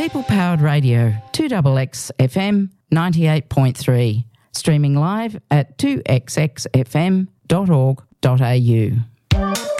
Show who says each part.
Speaker 1: People-powered radio, 2XX FM 98.3. Streaming live at 2xxfm.org.au.